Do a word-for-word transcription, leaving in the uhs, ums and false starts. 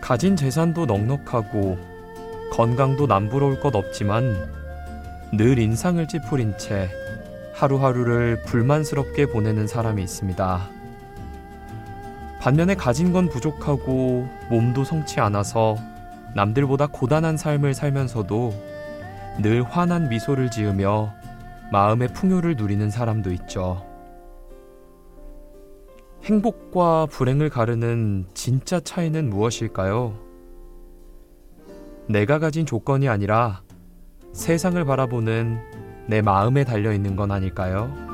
가진 재산도 넉넉하고 건강도 남부러울 것 없지만 늘 인상을 찌푸린 채 하루하루를 불만스럽게 보내는 사람이 있습니다. 반면에 가진 건 부족하고 몸도 성치 않아서 남들보다 고단한 삶을 살면서도 늘 환한 미소를 지으며 마음의 풍요를 누리는 사람도 있죠. 행복과 불행을 가르는 진짜 차이는 무엇일까요? 내가 가진 조건이 아니라 세상을 바라보는 내 마음에 달려 있는 건 아닐까요?